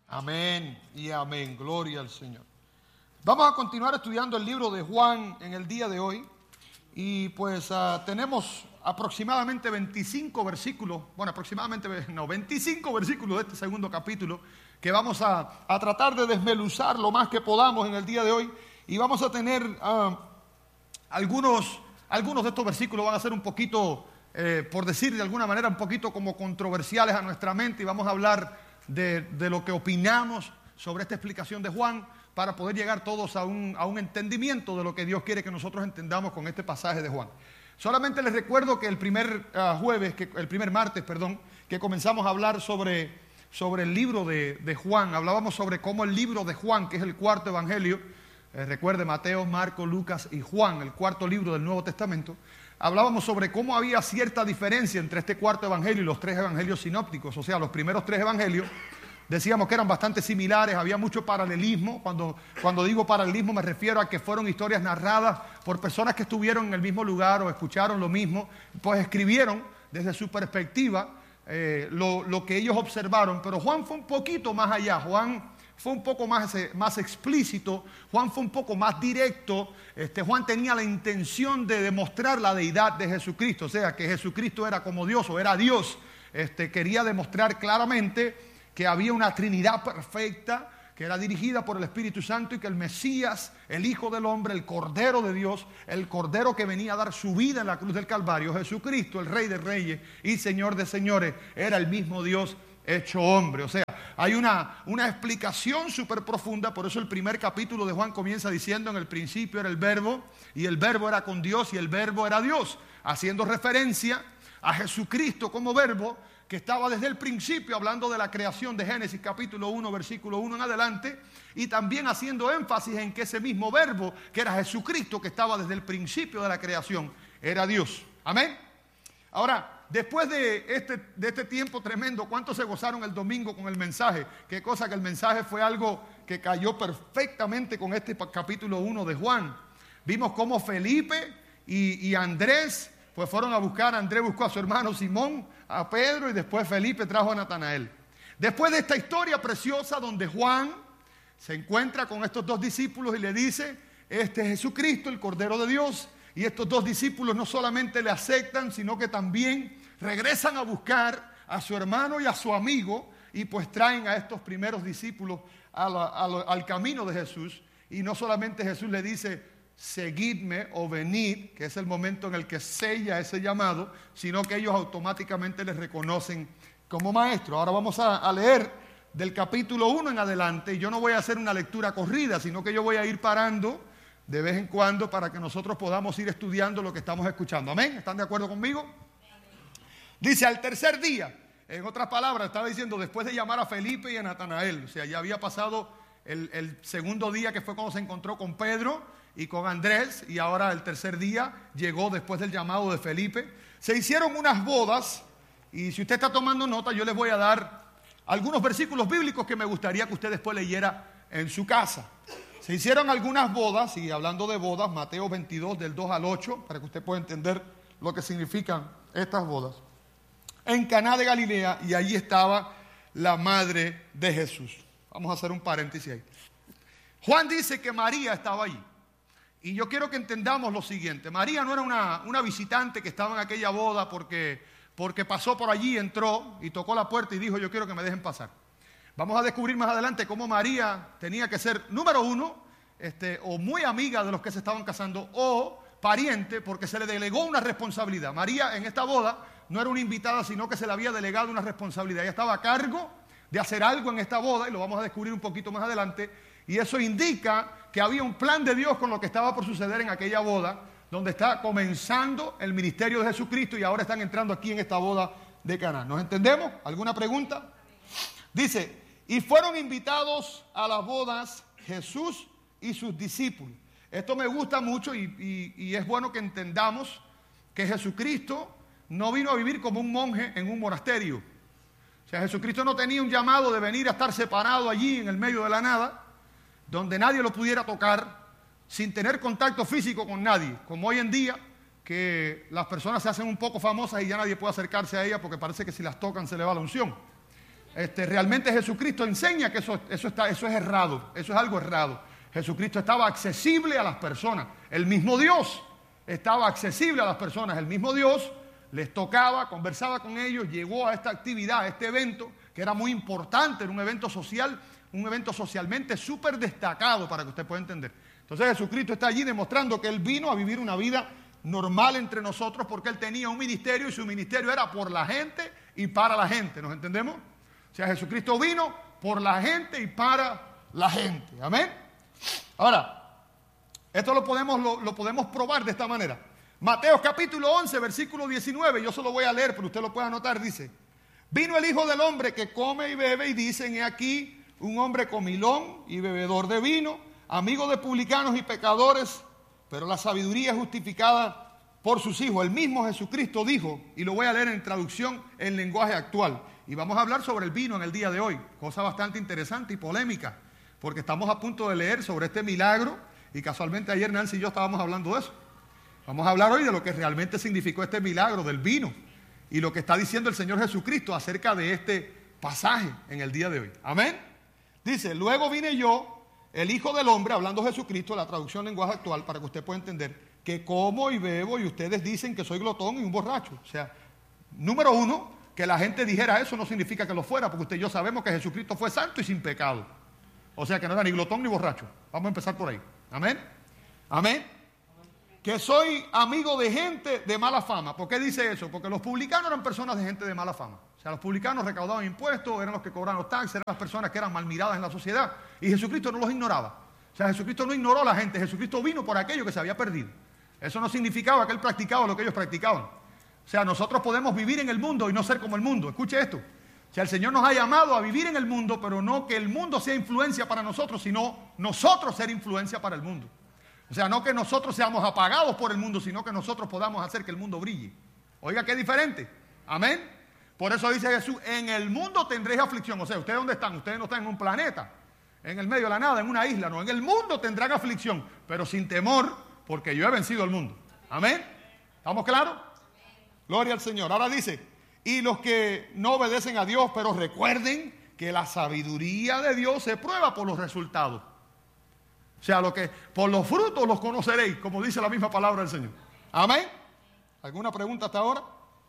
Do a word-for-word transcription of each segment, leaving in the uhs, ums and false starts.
Amén y amén. Gloria al Señor. Vamos a continuar estudiando el libro de Juan en el día de hoy. Y pues uh, tenemos aproximadamente veinticinco versículos, bueno, aproximadamente, no, veinticinco versículos de este segundo capítulo que vamos a, a tratar de desmenuzar lo más que podamos en el día de hoy. Y vamos a tener uh, algunos, algunos de estos versículos van a ser un poquito, eh, por decir de alguna manera, un poquito como controversiales a nuestra mente. Y vamos a hablar de, de lo que opinamos sobre esta explicación de Juan, para poder llegar todos a un, a un entendimiento de lo que Dios quiere que nosotros entendamos con este pasaje de Juan. Solamente les recuerdo que el primer uh, jueves, que, el primer martes, perdón, que comenzamos a hablar sobre, sobre el libro de, de Juan, hablábamos sobre cómo el libro de Juan, que es el cuarto evangelio, eh, recuerde Mateo, Marcos, Lucas y Juan, el cuarto libro del Nuevo Testamento, hablábamos sobre cómo había cierta diferencia entre este cuarto evangelio y los tres evangelios sinópticos, o sea, los primeros tres evangelios. Decíamos que eran bastante similares, había mucho paralelismo. Cuando, cuando digo paralelismo me refiero a que fueron historias narradas por personas que estuvieron en el mismo lugar o escucharon lo mismo, pues escribieron desde su perspectiva eh, lo, lo que ellos observaron. Pero Juan fue un poquito más allá, Juan fue un poco más, más explícito, Juan fue un poco más directo. Este, Juan tenía la intención de demostrar la deidad de Jesucristo, o sea, que Jesucristo era como Dios o era Dios. Este, quería demostrar claramente que había una Trinidad perfecta, que era dirigida por el Espíritu Santo y que el Mesías, el Hijo del Hombre, el Cordero de Dios, el Cordero que venía a dar su vida en la cruz del Calvario, Jesucristo, el Rey de Reyes y Señor de Señores, era el mismo Dios hecho hombre. O sea, hay una, una explicación súper profunda. Por eso el primer capítulo de Juan comienza diciendo: en el principio era el Verbo, y el Verbo era con Dios, y el Verbo era Dios, haciendo referencia a Jesucristo como Verbo, que estaba desde el principio, hablando de la creación de Génesis capítulo uno, versículo uno en adelante, y también haciendo énfasis en que ese mismo Verbo, que era Jesucristo, que estaba desde el principio de la creación, era Dios. Amén. Ahora, después de este, de este tiempo tremendo, ¿cuántos se gozaron el domingo con el mensaje? Qué cosa que el mensaje fue algo que cayó perfectamente con este capítulo uno de Juan. Vimos cómo Felipe y, y Andrés pues fueron a buscar. Andrés buscó a su hermano Simón, a Pedro, y después Felipe trajo a Natanael. Después de esta historia preciosa donde Juan se encuentra con estos dos discípulos y le dice: este es Jesucristo, el Cordero de Dios. Y estos dos discípulos no solamente le aceptan, sino que también regresan a buscar a su hermano y a su amigo, y pues traen a estos primeros discípulos a la, a lo, al camino de Jesús. Y no solamente Jesús le dice: seguidme o venid, que es el momento en el que sella ese llamado, sino que ellos automáticamente les reconocen como maestro. Ahora vamos a, a leer del capítulo uno en adelante, y yo no voy a hacer una lectura corrida, sino que yo voy a ir parando de vez en cuando para que nosotros podamos ir estudiando lo que estamos escuchando. ¿Amén? ¿Están de acuerdo conmigo? Dice: al tercer día, en otras palabras, estaba diciendo después de llamar a Felipe y a Natanael, o sea, ya había pasado el, el segundo día, que fue cuando se encontró con Pedro y con Andrés, y ahora el tercer día llegó después del llamado de Felipe. Se hicieron unas bodas, y si usted está tomando nota, yo les voy a dar algunos versículos bíblicos que me gustaría que usted después leyera en su casa. Se hicieron algunas bodas, y hablando de bodas, Mateo veintidós del dos al ocho, para que usted pueda entender lo que significan estas bodas, en Caná de Galilea, y allí estaba la madre de Jesús. Vamos a hacer un paréntesis ahí. Juan dice que María estaba allí. Y yo quiero que entendamos lo siguiente: María no era una, una visitante que estaba en aquella boda porque, porque pasó por allí, entró y tocó la puerta y dijo: yo quiero que me dejen pasar. Vamos a descubrir más adelante cómo María tenía que ser, número uno, este, o muy amiga de los que se estaban casando, o pariente, porque se le delegó una responsabilidad. María en esta boda no era una invitada, sino que se le había delegado una responsabilidad. Ella estaba a cargo de hacer algo en esta boda, y lo vamos a descubrir un poquito más adelante. Y eso indica que había un plan de Dios con lo que estaba por suceder en aquella boda, donde está comenzando el ministerio de Jesucristo, y ahora están entrando aquí en esta boda de Caná. ¿Nos entendemos? ¿Alguna pregunta? Dice: y fueron invitados a las bodas Jesús y sus discípulos. Esto me gusta mucho, y, y, y es bueno que entendamos que Jesucristo no vino a vivir como un monje en un monasterio. O sea, Jesucristo no tenía un llamado de venir a estar separado allí en el medio de la nada, donde nadie lo pudiera tocar, sin tener contacto físico con nadie, como hoy en día, que las personas se hacen un poco famosas y ya nadie puede acercarse a ellas porque parece que si las tocan se le va la unción. Este, realmente Jesucristo enseña que eso, eso, está, eso es errado, eso es algo errado. Jesucristo estaba accesible a las personas. El mismo Dios estaba accesible a las personas. El mismo Dios les tocaba, conversaba con ellos, llegó a esta actividad, a este evento, que era muy importante, era un evento social, un evento socialmente súper destacado para que usted pueda entender. Entonces Jesucristo está allí demostrando que Él vino a vivir una vida normal entre nosotros porque Él tenía un ministerio y su ministerio era por la gente y para la gente. ¿Nos entendemos? O sea, Jesucristo vino por la gente y para la gente. Amén. Ahora, esto lo podemos, lo, lo podemos probar de esta manera. Mateo capítulo once, versículo diecinueve, yo solo voy a leer, pero usted lo puede anotar, dice: vino el Hijo del Hombre que come y bebe, y dicen, he aquí un hombre comilón y bebedor de vino, amigo de publicanos y pecadores, pero la sabiduría es justificada por sus hijos. El mismo Jesucristo dijo, y lo voy a leer en traducción en lenguaje actual, y vamos a hablar sobre el vino en el día de hoy, cosa bastante interesante y polémica, porque estamos a punto de leer sobre este milagro, y casualmente ayer Nancy y yo estábamos hablando de eso. Vamos a hablar hoy de lo que realmente significó este milagro del vino, y lo que está diciendo el Señor Jesucristo acerca de este pasaje en el día de hoy. Amén. Dice, luego vine yo, el Hijo del Hombre, hablando Jesucristo, la traducción en lenguaje actual, para que usted pueda entender, que como y bebo y ustedes dicen que soy glotón y un borracho. O sea, número uno, que la gente dijera eso no significa que lo fuera, porque usted y yo sabemos que Jesucristo fue santo y sin pecado. O sea, que no era ni glotón ni borracho. Vamos a empezar por ahí. Amén. Amén. Que soy amigo de gente de mala fama. ¿Por qué dice eso? Porque los publicanos eran personas de gente de mala fama. O sea, los publicanos recaudaban impuestos, eran los que cobraban los taxes, eran las personas que eran mal miradas en la sociedad. Y Jesucristo no los ignoraba. O sea, Jesucristo no ignoró a la gente. Jesucristo vino por aquello que se había perdido. Eso no significaba que Él practicaba lo que ellos practicaban. O sea, nosotros podemos vivir en el mundo y no ser como el mundo. Escuche esto. O sea, el Señor nos ha llamado a vivir en el mundo, pero no que el mundo sea influencia para nosotros, sino nosotros ser influencia para el mundo. O sea, no que nosotros seamos apagados por el mundo, sino que nosotros podamos hacer que el mundo brille. Oiga, qué diferente. Amén. Por eso dice Jesús, en el mundo tendréis aflicción. O sea, ¿ustedes dónde están? Ustedes no están en un planeta, en el medio de la nada, en una isla. No, en el mundo tendrán aflicción, pero sin temor, porque yo he vencido al mundo. Amén. ¿Estamos claros? Gloria al Señor. Ahora dice, y los que no obedecen a Dios, pero recuerden que la sabiduría de Dios se prueba por los resultados. O sea, lo que por los frutos los conoceréis, como dice la misma palabra del Señor. Amén. ¿Alguna pregunta hasta ahora?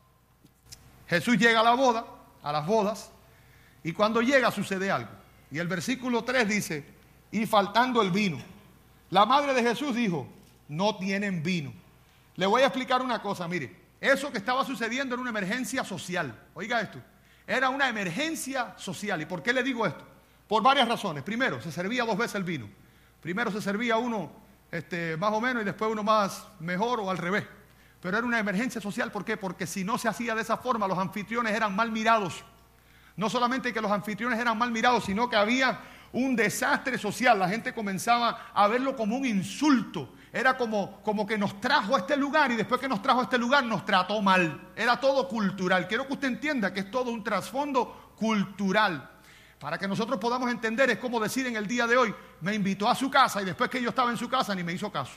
Jesús llega a la boda, a las bodas, y cuando llega sucede algo. Y el versículo tres dice, y faltando el vino. La madre de Jesús dijo, no tienen vino. Le voy a explicar una cosa, mire. Eso que estaba sucediendo era una emergencia social. Oiga esto, era una emergencia social. ¿Y por qué le digo esto? Por varias razones. Primero, se servía dos veces el vino. Primero se servía uno este, más o menos y después uno más mejor o al revés. Pero era una emergencia social. ¿Por qué? Porque si no se hacía de esa forma, los anfitriones eran mal mirados. No solamente que los anfitriones eran mal mirados, sino que había un desastre social. La gente comenzaba a verlo como un insulto. Era como, como que nos trajo a este lugar y después que nos trajo a este lugar nos trató mal. Era todo cultural. Quiero que usted entienda que es todo un trasfondo cultural. Para que nosotros podamos entender, es como decir en el día de hoy, me invitó a su casa y después que yo estaba en su casa ni me hizo caso.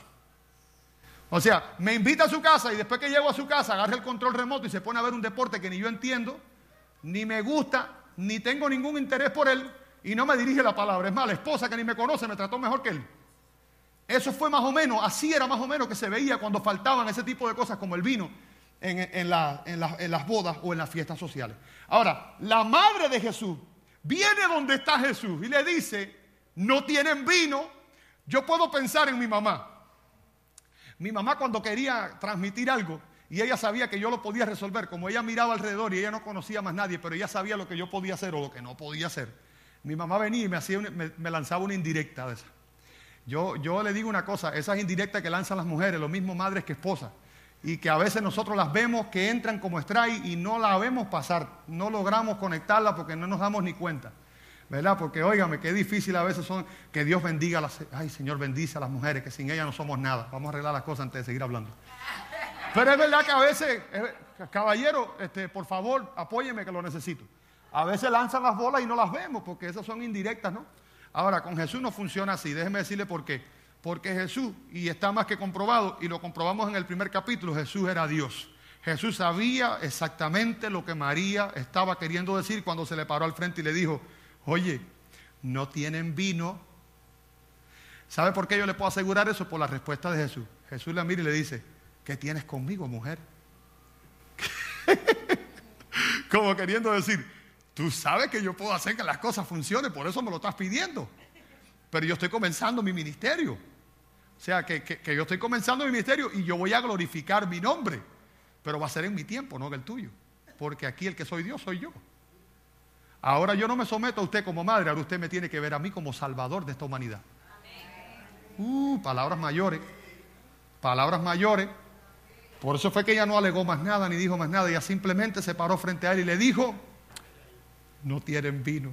O sea, me invita a su casa y después que llego a su casa agarra el control remoto y se pone a ver un deporte que ni yo entiendo, ni me gusta, ni tengo ningún interés por él y no me dirige la palabra. Es más, la esposa que ni me conoce me trató mejor que él. Eso fue más o menos, así era más o menos que se veía cuando faltaban ese tipo de cosas como el vino en, en, la, en, la, en las bodas o en las fiestas sociales. Ahora, la madre de Jesús viene donde está Jesús y le dice, no tienen vino. Yo puedo pensar en mi mamá. Mi mamá cuando quería transmitir algo y ella sabía que yo lo podía resolver, como ella miraba alrededor y ella no conocía más nadie, pero ella sabía lo que yo podía hacer o lo que no podía hacer. Mi mamá venía y me, hacía una, me, me lanzaba una indirecta de esa. Yo, yo le digo una cosa, esas indirectas que lanzan las mujeres, lo mismo madres que esposas, y que a veces nosotros las vemos que entran como strike y no la vemos pasar, no logramos conectarla porque no nos damos ni cuenta, ¿verdad? Porque óigame, qué difícil a veces son, que Dios bendiga a las, ay Señor bendice a las mujeres, que sin ellas no somos nada. Vamos a arreglar las cosas antes de seguir hablando. Pero es verdad que a veces, caballero, este, por favor, apóyeme que lo necesito. A veces lanzan las bolas y no las vemos porque esas son indirectas, ¿no? Ahora, con Jesús no funciona así. Déjeme decirle por qué. Porque Jesús, y está más que comprobado, y lo comprobamos en el primer capítulo, Jesús era Dios. Jesús sabía exactamente lo que María estaba queriendo decir cuando se le paró al frente y le dijo, oye, no tienen vino. ¿Sabe por qué yo le puedo asegurar eso? Por la respuesta de Jesús. Jesús la mira y le dice, ¿qué tienes conmigo, mujer? Como queriendo decir, tú sabes que yo puedo hacer que las cosas funcionen, por eso me lo estás pidiendo. Pero yo estoy comenzando mi ministerio. O sea, que, que, que yo estoy comenzando mi ministerio y yo voy a glorificar mi nombre. Pero va a ser en mi tiempo, no en el tuyo. Porque aquí el que soy Dios soy yo. Ahora yo no me someto a usted como madre, ahora usted me tiene que ver a mí como salvador de esta humanidad. Uh, palabras mayores. Palabras mayores. Por eso fue que ella no alegó más nada ni dijo más nada. Ella simplemente se paró frente a él y le dijo, no tienen vino.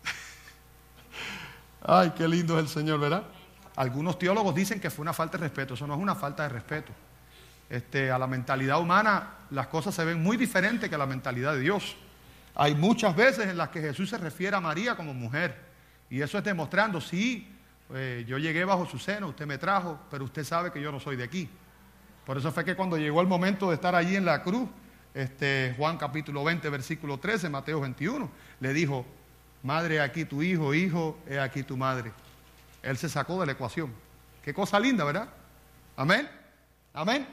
Ay, qué lindo es el Señor, ¿verdad? Algunos teólogos dicen que fue una falta de respeto. Eso no es una falta de respeto. Este, a la mentalidad humana las cosas se ven muy diferentes que a la mentalidad de Dios. Hay muchas veces en las que Jesús se refiere a María como mujer. Y eso es demostrando, sí, eh, yo llegué bajo su seno, usted me trajo, pero usted sabe que yo no soy de aquí. Por eso fue que cuando llegó el momento de estar allí en la cruz, este, Juan capítulo veinte, versículo trece, Mateo veintiuno, le dijo, madre, aquí tu hijo, hijo, he aquí tu madre. Él se sacó de la ecuación. Qué cosa linda, ¿verdad? Amén. Amén.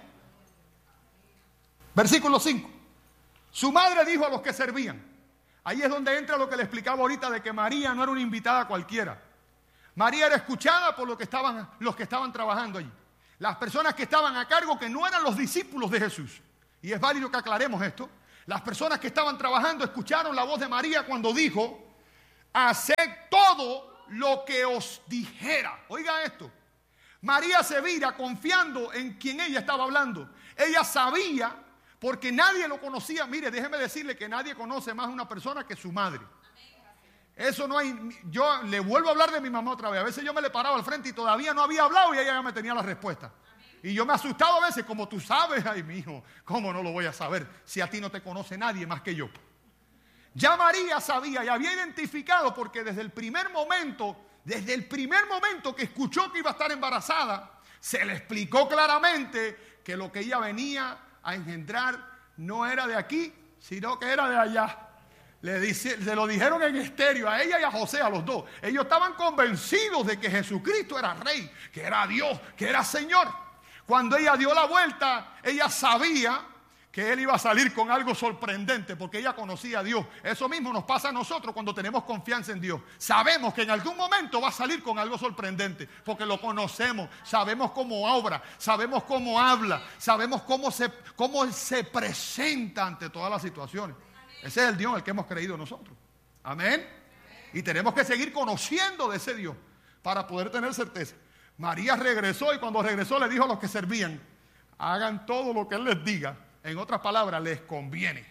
Versículo cinco. Su madre dijo a los que servían. Ahí es donde entra lo que le explicaba ahorita de que María no era una invitada cualquiera. María era escuchada por los que estaban, los que estaban trabajando allí. Las personas que estaban a cargo, que no eran los discípulos de Jesús. Y es válido que aclaremos esto. Las personas que estaban trabajando escucharon la voz de María cuando dijo, haced todo lo que os dijera. Oiga esto. María se vira confiando en quien ella estaba hablando. Ella sabía, porque nadie lo conocía. Mire, déjeme decirle que nadie conoce más a una persona que su madre. Eso no hay. Yo le vuelvo a hablar de mi mamá otra vez. A veces yo me le paraba al frente y todavía no había hablado y ella ya me tenía la respuesta. Y yo me asustaba a veces, como tú sabes, ay mi hijo, ¿cómo no lo voy a saber si a ti no te conoce nadie más que yo? Ya María sabía y había identificado, porque desde el primer momento, desde el primer momento que escuchó que iba a estar embarazada, se le explicó claramente que lo que ella venía a engendrar no era de aquí, sino que era de allá. Le dice, se lo dijeron en estéreo a ella y a José, a los dos. Ellos estaban convencidos de que Jesucristo era rey, que era Dios, que era Señor. Cuando ella dio la vuelta, ella sabía que él iba a salir con algo sorprendente, porque ella conocía a Dios. Eso mismo nos pasa a nosotros cuando tenemos confianza en Dios. Sabemos que en algún momento va a salir con algo sorprendente, porque lo conocemos, sabemos cómo obra, sabemos cómo habla, sabemos cómo se, cómo él se presenta ante todas las situaciones. Ese es el Dios en el que hemos creído nosotros. Amén. Y tenemos que seguir conociendo de ese Dios para poder tener certeza. María regresó y cuando regresó le dijo a los que servían, hagan todo lo que él les diga. En otras palabras, les conviene.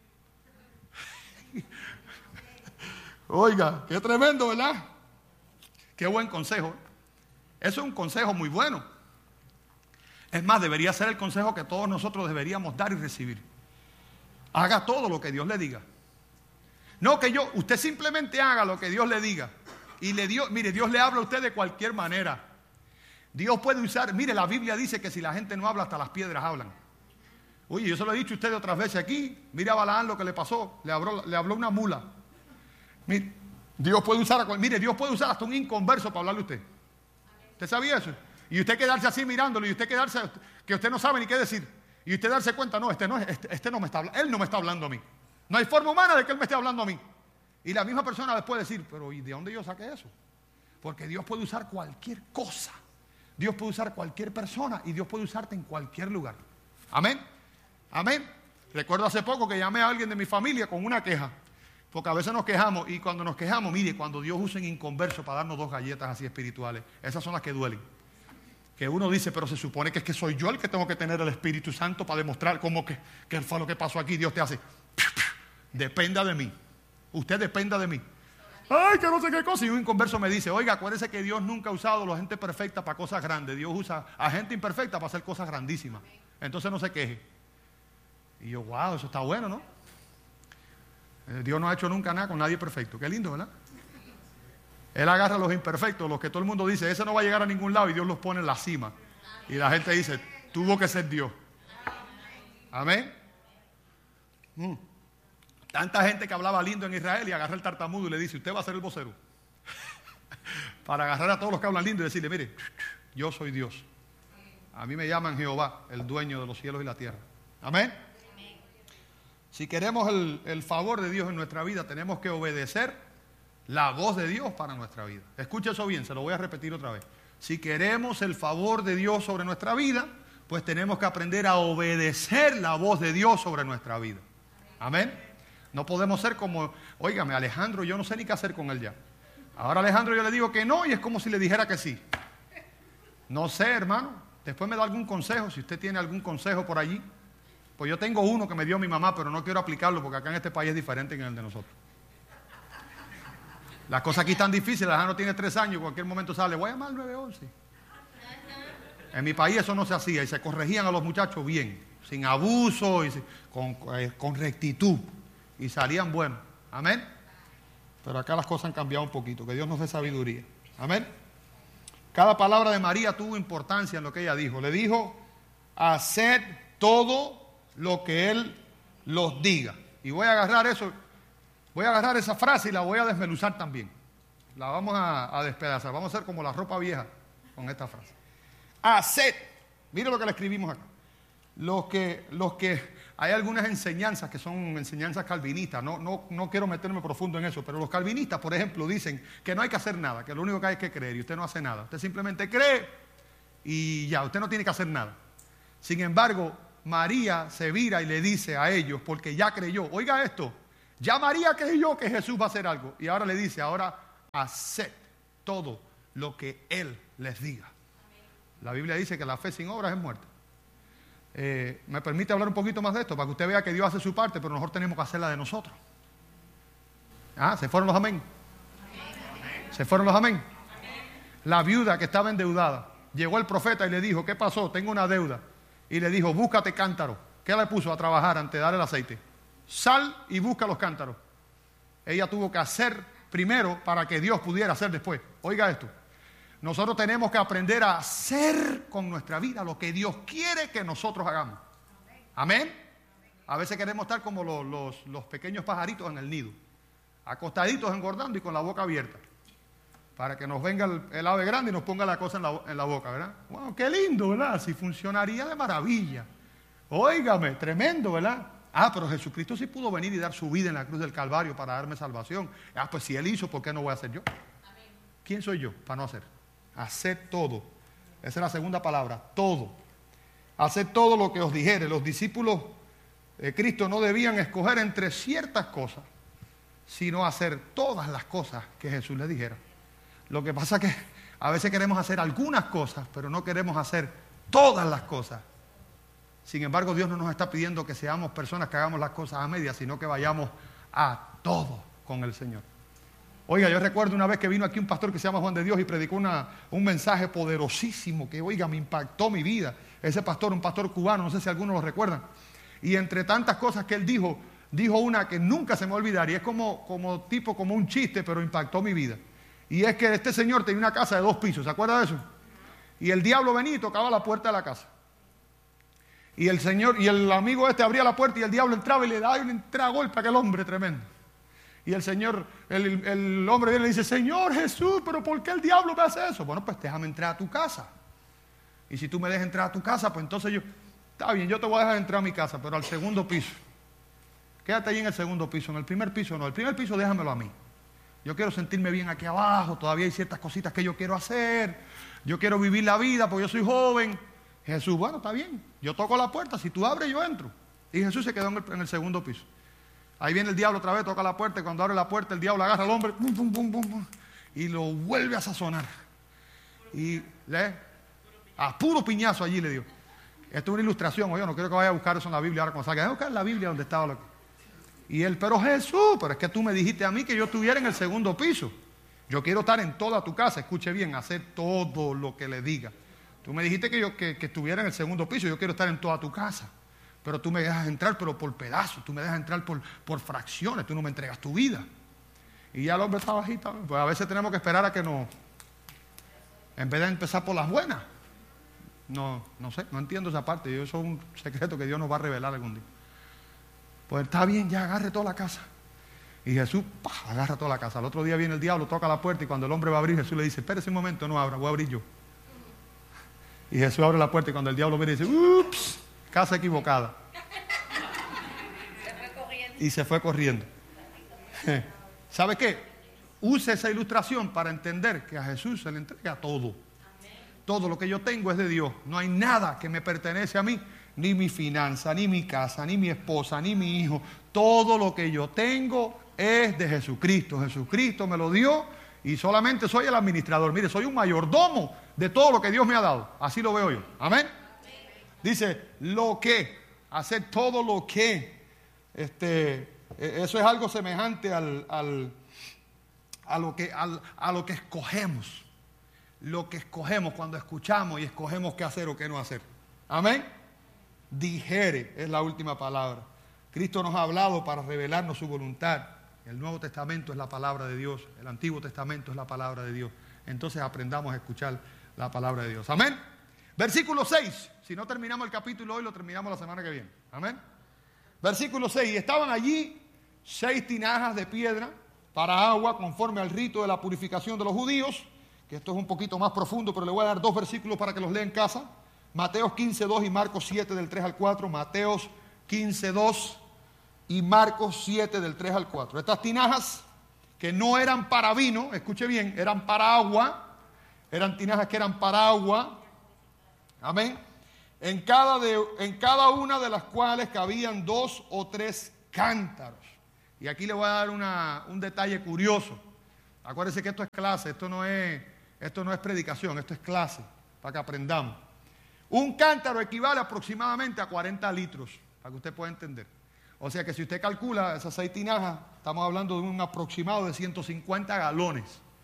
Oiga, qué tremendo, ¿verdad? Qué buen consejo. Eso es un consejo muy bueno. Es más, debería ser el consejo que todos nosotros deberíamos dar y recibir. Haga todo lo que Dios le diga. No que yo, usted simplemente haga lo que Dios le diga. Y le dio, mire, Dios le habla a usted de cualquier manera. Dios puede usar, mire, la Biblia dice que si la gente no habla, hasta las piedras hablan. Oye, yo se lo he dicho a ustedes otras veces aquí. Mira a Balaán lo que le pasó. Le habló, le habló una mula. Mire, Dios puede usar, mire, Dios puede usar hasta un inconverso para hablarle a usted. ¿Usted sabía eso? Y usted quedarse así mirándolo y usted quedarse, que usted no sabe ni qué decir. Y usted darse cuenta, no, este no, este, este no me está hablando, él no me está hablando a mí. No hay forma humana de que él me esté hablando a mí. Y la misma persona después decir, pero ¿y de dónde yo saqué eso? Porque Dios puede usar cualquier cosa. Dios puede usar cualquier persona y Dios puede usarte en cualquier lugar. Amén. Amén. Recuerdo hace poco que llamé a alguien de mi familia con una queja. Porque a veces nos quejamos y cuando nos quejamos, mire, cuando Dios usa un inconverso para darnos dos galletas así espirituales, esas son las que duelen. Que uno dice, pero se supone que es que soy yo el que tengo que tener el Espíritu Santo para demostrar cómo que, que fue lo que pasó aquí. Dios te hace, dependa de mí. Usted dependa de mí. Ay, que no sé qué cosa. Y un inconverso me dice, oiga, acuérdese que Dios nunca ha usado a la gente perfecta para cosas grandes. Dios usa a gente imperfecta para hacer cosas grandísimas. Entonces no se queje. Y yo, wow, eso está bueno, ¿no? Dios no ha hecho nunca nada con nadie perfecto. Qué lindo, ¿verdad? Él agarra a los imperfectos, los que todo el mundo dice, ese no va a llegar a ningún lado, y Dios los pone en la cima. Y la gente dice, tuvo que ser Dios. Amén. Mm. Tanta gente que hablaba lindo en Israel y agarra el tartamudo y le dice, usted va a ser el vocero. Para agarrar a todos los que hablan lindo y decirle, mire, yo soy Dios. A mí me llaman Jehová, el dueño de los cielos y la tierra. Amén. Amén. Si queremos el, el favor de Dios en nuestra vida, tenemos que obedecer la voz de Dios para nuestra vida. Escuche eso bien, se lo voy a repetir otra vez. Si queremos el favor de Dios sobre nuestra vida, pues tenemos que aprender a obedecer la voz de Dios sobre nuestra vida. Amén. No podemos ser como, óigame, Alejandro, yo no sé ni qué hacer con él ya. Ahora Alejandro yo le digo que no y es como si le dijera que sí. No sé, hermano. Después me da algún consejo, si usted tiene algún consejo por allí. Pues yo tengo uno que me dio mi mamá, pero no quiero aplicarlo porque acá en este país es diferente que en el de nosotros. Las cosas aquí están difíciles. Alejandro tiene tres años y en cualquier momento sale, voy a llamar al nueve once. En mi país eso no se hacía y se corregían a los muchachos bien, sin abuso y sin, con, eh, con rectitud y salían buenos. Amén. Pero acá las cosas han cambiado un poquito, que Dios nos dé sabiduría. Amén. Cada palabra de María tuvo importancia en lo que ella dijo. Le dijo, haced todo lo que Él los diga. Y voy a agarrar eso, voy a agarrar esa frase y la voy a desmenuzar también. La vamos a, a despedazar. Vamos a hacer como la ropa vieja con esta frase. Haced. Mire lo que le escribimos acá. Los que, los que, hay algunas enseñanzas que son enseñanzas calvinistas, no, no, no quiero meterme profundo en eso, pero los calvinistas, por ejemplo, dicen que no hay que hacer nada, que lo único que hay es que creer y usted no hace nada. Usted simplemente cree y ya, usted no tiene que hacer nada. Sin embargo, María se vira y le dice a ellos, porque ya creyó, oiga esto, ya María creyó que Jesús va a hacer algo y ahora le dice, ahora haced todo lo que Él les diga. La Biblia dice que la fe sin obras es muerta. Eh, ¿Me permite hablar un poquito más de esto? Para que usted vea que Dios hace su parte, pero nosotros tenemos que hacer la de nosotros. Ah, ¿se fueron los amén? Amén. ¿Se fueron los amén? Amén? La viuda que estaba endeudada, llegó el profeta y le dijo, ¿qué pasó? Tengo una deuda. Y le dijo, búscate cántaro. ¿Qué le puso a trabajar antes de dar el aceite? Sal y busca los cántaros. Ella tuvo que hacer primero para que Dios pudiera hacer después. Oiga esto. Nosotros tenemos que aprender a hacer con nuestra vida lo que Dios quiere que nosotros hagamos. Amén. A veces queremos estar como los, los, los pequeños pajaritos en el nido, acostaditos engordando y con la boca abierta, para que nos venga el, el ave grande y nos ponga la cosa en la, en la boca, ¿verdad? Wow, qué lindo, ¿verdad? Si funcionaría de maravilla. Óigame, tremendo, ¿verdad? Ah, pero Jesucristo sí pudo venir y dar su vida en la cruz del Calvario para darme salvación. Ah, pues si Él hizo, ¿por qué no voy a hacer yo? Amén. ¿Quién soy yo para no hacer? Haced todo. Esa es la segunda palabra, todo. Haced todo lo que os dijere. Los discípulos de Cristo no debían escoger entre ciertas cosas, sino hacer todas las cosas que Jesús les dijera. Lo que pasa es que a veces queremos hacer algunas cosas, pero no queremos hacer todas las cosas. Sin embargo, Dios no nos está pidiendo que seamos personas que hagamos las cosas a medias, sino que vayamos a todo con el Señor. Oiga, yo recuerdo una vez que vino aquí un pastor que se llama Juan de Dios y predicó una, un mensaje poderosísimo que, oiga, me impactó mi vida. Ese pastor, un pastor cubano, no sé si algunos lo recuerdan. Y entre tantas cosas que él dijo, dijo una que nunca se me olvidará. Y es como, como tipo, como un chiste, pero impactó mi vida. Y es que este señor tenía una casa de dos pisos, ¿se acuerda de eso? Y el diablo venía y tocaba la puerta de la casa. Y el señor, y el amigo este abría la puerta y el diablo entraba y le daba y le entraba golpe a aquel hombre tremendo. Y el señor, el, el hombre viene y le dice, Señor Jesús, pero ¿por qué el diablo me hace eso? Bueno, pues déjame entrar a tu casa. Y si tú me dejas entrar a tu casa, pues entonces yo, está bien, yo te voy a dejar entrar a mi casa, pero al segundo piso. Quédate ahí en el segundo piso, en el primer piso no, el primer piso déjamelo a mí. Yo quiero sentirme bien aquí abajo, todavía hay ciertas cositas que yo quiero hacer. Yo quiero vivir la vida porque yo soy joven. Jesús, bueno, está bien, yo toco la puerta, si tú abres yo entro. Y Jesús se quedó en el, en el segundo piso. Ahí viene el diablo otra vez, toca la puerta y cuando abre la puerta el diablo agarra al hombre pum, pum, pum, pum, pum, y lo vuelve a sazonar. Y le, a puro piñazo allí le dio. Esto es una ilustración, oye, no quiero que vaya a buscar eso en la Biblia ahora cuando salga. Voy a buscar en la Biblia donde estaba lo que... Y él, pero Jesús, pero es que tú me dijiste a mí que yo estuviera en el segundo piso. Yo quiero estar en toda tu casa, escuche bien, hacer todo lo que le diga. Tú me dijiste que yo que, que estuviera en el segundo piso, yo quiero estar en toda tu casa. Pero tú me dejas entrar, pero por pedazos, tú me dejas entrar por, por fracciones, tú no me entregas tu vida. Y ya el hombre estaba ahí, pues a veces tenemos que esperar a que nos, en vez de empezar por las buenas. No, no sé, no entiendo esa parte, eso es un secreto que Dios nos va a revelar algún día. Pues está bien, ya agarre toda la casa. Y Jesús, ¡pah!, agarra toda la casa. Al otro día viene el diablo, toca la puerta y cuando el hombre va a abrir, Jesús le dice, espérese un momento, no abra, voy a abrir yo. Y Jesús abre la puerta y cuando el diablo viene dice, ups, casa equivocada. Se fue corriendo. Y se fue corriendo. ¿Sabe qué? Use esa ilustración para entender que a Jesús se le entrega todo. Todo lo que yo tengo es de Dios. No hay nada que me pertenece a mí. Ni mi finanza, ni mi casa, ni mi esposa, ni mi hijo. Todo lo que yo tengo es de Jesucristo. Jesucristo me lo dio y solamente soy el administrador. Mire, soy un mayordomo de todo lo que Dios me ha dado. Así lo veo yo. Amén. Dice, lo que, hacer todo lo que. Este, eso es algo semejante al, al, a, lo que, al, a lo que escogemos. Lo que escogemos cuando escuchamos y escogemos qué hacer o qué no hacer. Amén. Dijere es la última palabra. Cristo nos ha hablado para revelarnos su voluntad. El Nuevo Testamento es la palabra de Dios. El Antiguo Testamento es la palabra de Dios. Entonces aprendamos a escuchar la palabra de Dios. Amén. Versículo seis. Si no terminamos el capítulo hoy, lo terminamos la semana que viene. Amén. Versículo seis. Y estaban allí seis tinajas de piedra para agua conforme al rito de la purificación de los judíos. Que esto es un poquito más profundo, pero le voy a dar dos versículos para que los lea en casa. Mateos quince, dos y Marcos siete del tres al cuatro. Mateos quince, dos y Marcos siete del tres al cuatro. Estas tinajas que no eran para vino, escuche bien, eran para agua. Eran tinajas que eran para agua. Amén. En cada, de, en cada una de las cuales cabían dos o tres cántaros. Y aquí le voy a dar una, un detalle curioso. Acuérdense que esto es clase, esto no es, esto no es predicación, esto es clase, para que aprendamos. Un cántaro equivale aproximadamente a cuarenta litros, para que usted pueda entender. O sea que si usted calcula esas seis tinajas, estamos hablando de un aproximado de ciento cincuenta galones.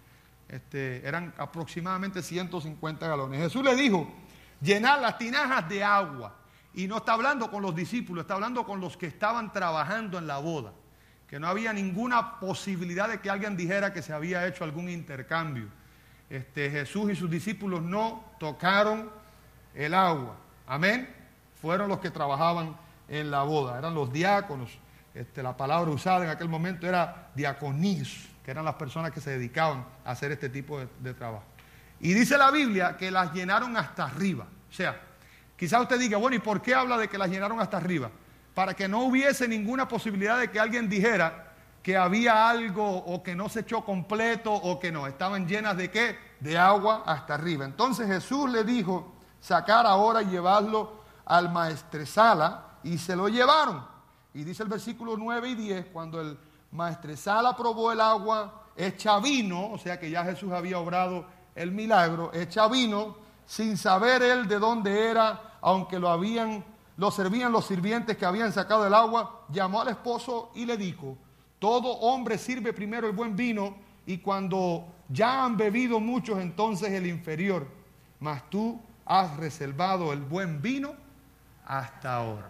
Este, eran aproximadamente ciento cincuenta galones. Jesús le dijo, llenar las tinajas de agua. Y no está hablando con los discípulos, está hablando con los que estaban trabajando en la boda. Que no había ninguna posibilidad de que alguien dijera que se había hecho algún intercambio. Este, Jesús y sus discípulos no tocaron el agua. Amén. Fueron los que trabajaban en la boda. Eran los diáconos. Este, la palabra usada en aquel momento era diaconías, que eran las personas que se dedicaban a hacer este tipo de, de trabajo. Y dice la Biblia que las llenaron hasta arriba. O sea, quizás usted diga, bueno, ¿y por qué habla de que las llenaron hasta arriba? Para que no hubiese ninguna posibilidad de que alguien dijera que había algo o que no se echó completo o que no. Estaban llenas de ¿qué? De agua hasta arriba. Entonces Jesús le dijo, sacar ahora y llevarlo al maestresala, y se lo llevaron. Y dice el versículo nueve y diez, cuando el maestresala probó el agua hecha vino, o sea que ya Jesús había obrado el milagro, hecha vino, sin saber él de dónde era, aunque lo habían, lo servían los sirvientes que habían sacado el agua, llamó al esposo y le dijo, todo hombre sirve primero el buen vino, y cuando ya han bebido muchos, entonces el inferior, mas tú has reservado el buen vino hasta ahora.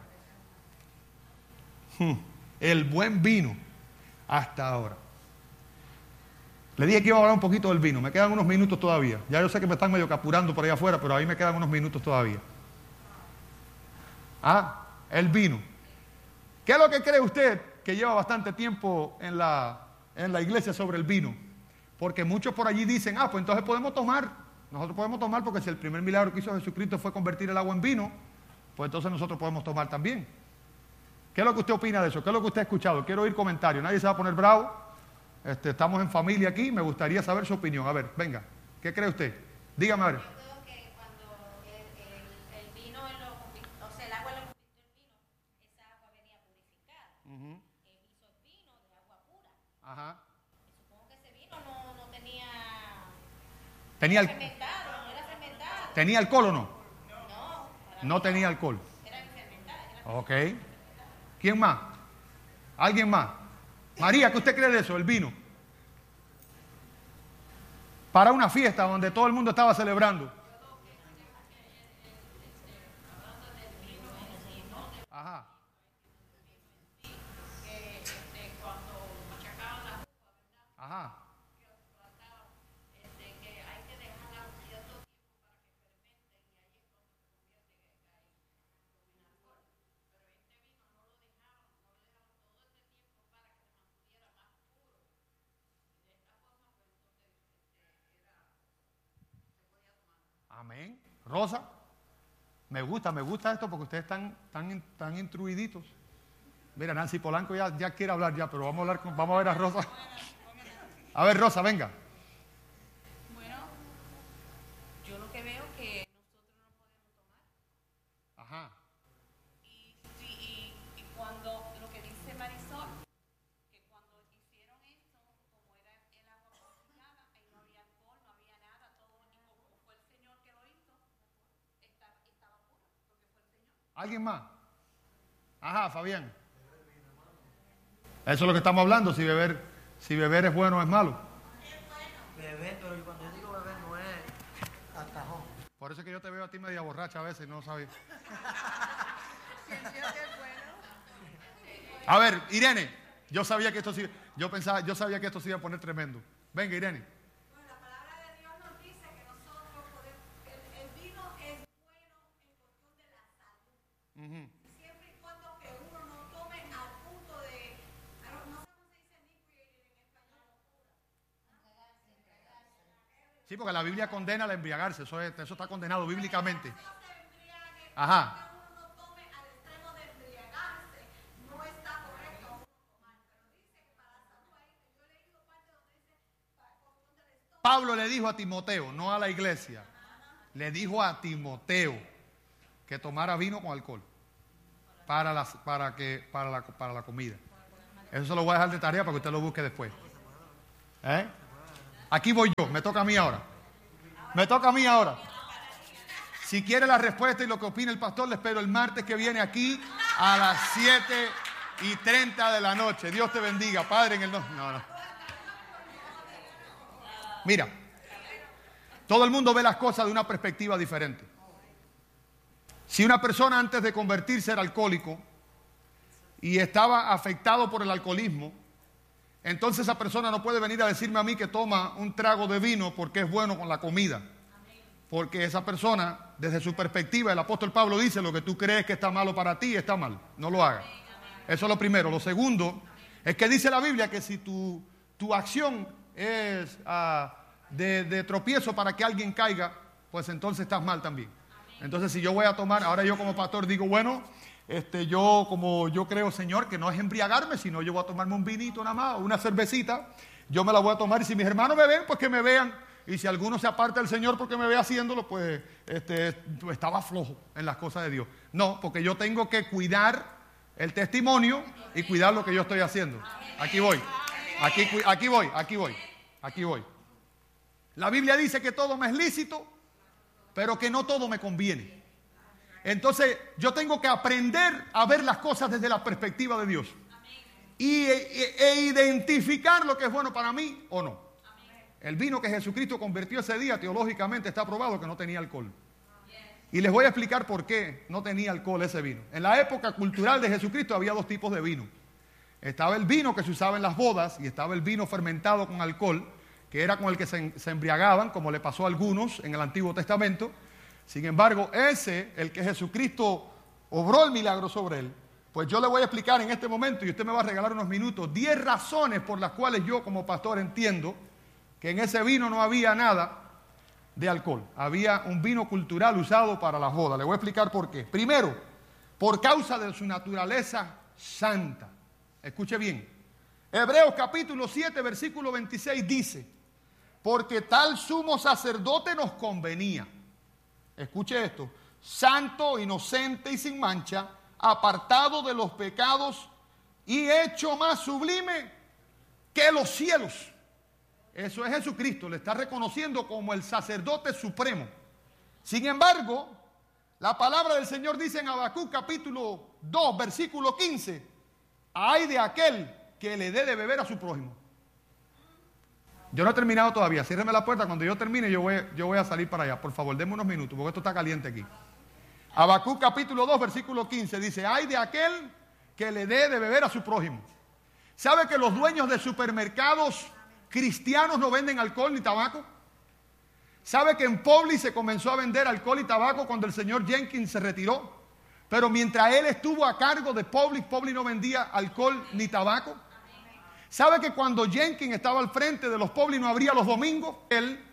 El buen vino hasta ahora. Le dije que iba a hablar un poquito del vino. Me quedan unos minutos todavía. Ya yo sé que me están medio capurando por allá afuera, pero ahí me quedan unos minutos todavía. Ah, el vino. ¿Qué es lo que cree usted que lleva bastante tiempo en la, en la iglesia sobre el vino? Porque muchos por allí dicen, ah, pues entonces podemos tomar. Nosotros podemos tomar porque si el primer milagro que hizo Jesucristo fue convertir el agua en vino, pues entonces nosotros podemos tomar también. ¿Qué es lo que usted opina de eso? ¿Qué es lo que usted ha escuchado? Quiero oír comentarios. Nadie se va a poner bravo. Este, estamos en familia aquí. Me gustaría saber su opinión. A ver, venga. ¿Qué cree usted? Dígame, a ver. Yo creo que cuando el, el, el vino, lo, o sea, el agua lo convirtió en vino, esa agua venía purificada. Uh-huh. Él hizo el vino de agua pura. Ajá. Y supongo que ese vino no, no tenía... Tenía Era el, fermentado, no era fermentado. ¿Tenía alcohol o no? No. No tenía alcohol. Era fermentado. Era Ok. ¿Quién más? ¿Alguien más? María, ¿qué usted cree de eso, el vino? Para una fiesta donde todo el mundo estaba celebrando. Ajá. Ajá. Amén. Rosa, me gusta, me gusta esto porque ustedes están tan, tan instruiditos. Mira, Nancy Polanco ya, ya quiere hablar ya, pero vamos a hablar con, vamos a ver a Rosa. A ver, Rosa, venga. Bueno, yo lo que veo que nosotros no podemos tomar. Ajá. Y, y, y, y cuando lo que dice Marisol, que cuando hicieron esto, como era el agua purificada, ahí no había alcohol, no había nada, todo, y como fue el Señor que lo hizo, estaba, estaba puro, porque fue el Señor. ¿Alguien más? Ajá, Fabián. Eso es lo que estamos hablando, si beber, si beber es bueno o es malo. Beber, pero cuando yo digo beber no es atajón. Por eso es que yo te veo a ti media borracha a veces, no sabes. A ver, Irene, yo sabía que esto sí, yo pensaba, yo sabía que esto se iba a poner tremendo. Venga, Irene. Bueno, la palabra de Dios nos dice que nosotros podemos, el, el vino es bueno en cuestión de la salud. Uh-huh. Siempre y cuando que uno no tome al punto de, no sé cómo se dice inebriated en español. Sí, porque la Biblia condena el embriagarse, eso, es, eso está condenado bíblicamente. No se embriague, Ajá. que uno no tome al extremo de embriagarse, no está correcto uno tomar. Pero dice que para la salud, ahí, yo he leído parte donde dice, para cuestión del estómago. Pablo le dijo a Timoteo, no a la iglesia, le dijo a Timoteo que tomara vino con alcohol para, las, para, que, para, la, para la comida. Eso se lo voy a dejar de tarea para que usted lo busque después. ¿Eh? Aquí voy yo, me toca a mí ahora. Me toca a mí ahora. Si quiere la respuesta y lo que opina el pastor, le espero el martes que viene aquí a las siete y treinta de la noche. Dios te bendiga, Padre, en el nombre. No, no. Mira, todo el mundo ve las cosas de una perspectiva diferente. Si una persona antes de convertirse era alcohólico y estaba afectado por el alcoholismo, entonces esa persona no puede venir a decirme a mí que toma un trago de vino porque es bueno con la comida. Porque esa persona, desde su perspectiva, el apóstol Pablo dice, lo que tú crees que está malo para ti, está mal. No lo hagas. Eso es lo primero. Lo segundo es que dice la Biblia que si tu, tu acción es uh, de, de tropiezo para que alguien caiga, pues entonces estás mal también. Entonces si yo voy a tomar, ahora yo como pastor digo, bueno, este, yo como yo creo, Señor, que no es embriagarme, sino yo voy a tomarme un vinito nada más, o una cervecita, yo me la voy a tomar y si mis hermanos me ven, pues que me vean. Y si alguno se aparta del Señor porque me ve haciéndolo, pues este, estaba flojo en las cosas de Dios. No, porque yo tengo que cuidar el testimonio y cuidar lo que yo estoy haciendo. Aquí voy, aquí, aquí voy, aquí voy, aquí voy. La Biblia dice que todo me es lícito, pero que no todo me conviene. Entonces yo tengo que aprender a ver las cosas desde la perspectiva de Dios. Y, e, e identificar lo que es bueno para mí o no. El vino que Jesucristo convirtió ese día, teológicamente está probado que no tenía alcohol. Y les voy a explicar por qué no tenía alcohol ese vino. En la época cultural de Jesucristo había dos tipos de vino. Estaba el vino que se usaba en las bodas y estaba el vino fermentado con alcohol, que era con el que se, se embriagaban, como le pasó a algunos en el Antiguo Testamento. Sin embargo, ese, el que Jesucristo obró el milagro sobre él, pues yo le voy a explicar en este momento, y usted me va a regalar unos minutos, diez razones por las cuales yo como pastor entiendo que en ese vino no había nada de alcohol. Había un vino cultural usado para las bodas. Le voy a explicar por qué. Primero, por causa de su naturaleza santa. Escuche bien. Hebreos capítulo siete, versículo veintiséis dice, porque tal sumo sacerdote nos convenía. Escuche esto. Santo, inocente y sin mancha, apartado de los pecados y hecho más sublime que los cielos. Eso es Jesucristo, le está reconociendo como el sacerdote supremo. Sin embargo, la palabra del Señor dice en Habacuc capítulo dos, versículo quince, ay de aquel que le dé de beber a su prójimo. Yo no he terminado todavía, ciérreme la puerta, cuando yo termine yo voy, yo voy a salir para allá. Por favor, denme unos minutos, porque esto está caliente aquí. Habacuc capítulo dos, versículo quince dice, ay de aquel que le dé de beber a su prójimo. ¿Sabe que los dueños de supermercados cristianos no venden alcohol ni tabaco? ¿Sabe que en Publi se comenzó a vender alcohol y tabaco cuando el señor Jenkins se retiró? Pero mientras él estuvo a cargo de Publi, Publi no vendía alcohol ni tabaco. ¿Sabe que cuando Jenkins estaba al frente de los Publi no abría los domingos? Él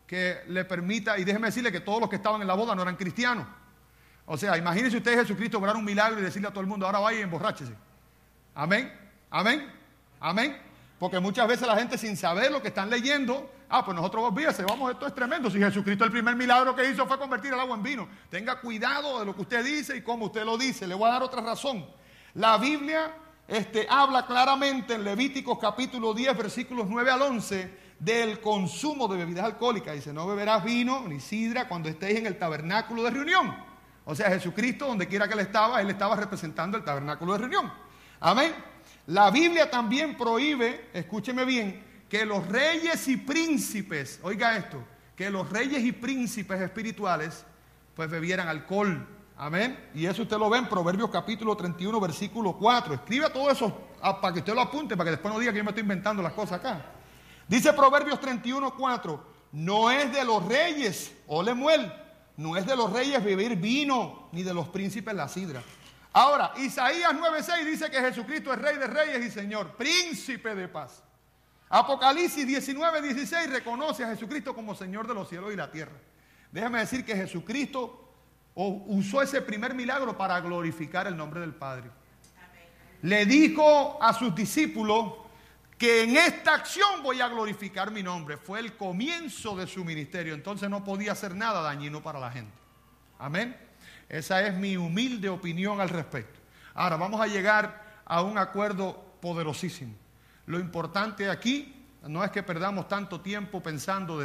que le permita, y déjeme decirle que todos los que estaban en la boda no eran cristianos. O sea, imagínense ustedes Jesucristo lograr un milagro y decirle a todo el mundo, ahora vaya y emborráchese. Amén, amén, amén. Porque muchas veces la gente sin saber lo que están leyendo, ah, pues nosotros, fíjese, vamos, esto es tremendo. Si Jesucristo el primer milagro que hizo fue convertir el agua en vino. Tenga cuidado de lo que usted dice y cómo usted lo dice. Le voy a dar otra razón. La Biblia este, habla claramente en Levíticos capítulo diez, versículos nueve al once, del consumo de bebidas alcohólicas. Dice, no beberás vino ni sidra cuando estéis en el tabernáculo de reunión. O sea, Jesucristo, donde quiera que él estaba, él estaba representando el tabernáculo de reunión. Amén. La Biblia también prohíbe, escúcheme bien, que los reyes y príncipes, oiga esto, que los reyes y príncipes espirituales pues bebieran alcohol. Amén. Y eso usted lo ve en Proverbios capítulo treinta y uno, versículo cuatro. Escriba todo eso ah, para que usted lo apunte, para que después no diga que yo me estoy inventando las cosas acá. Dice Proverbios treinta y uno, cuatro, no es de los reyes, o Lemuel, no es de los reyes beber vino, ni de los príncipes la sidra. Ahora, Isaías nueve seis dice que Jesucristo es Rey de Reyes y Señor, Príncipe de paz. Apocalipsis diecinueve dieciséis reconoce a Jesucristo como Señor de los cielos y la tierra. Déjame decir que Jesucristo usó ese primer milagro para glorificar el nombre del Padre. Le dijo a sus discípulos que en esta acción voy a glorificar mi nombre. Fue el comienzo de su ministerio, entonces no podía hacer nada dañino para la gente. Amén. Esa es mi humilde opinión al respecto. Ahora vamos a llegar a un acuerdo poderosísimo. Lo importante aquí no es que perdamos tanto tiempo pensando de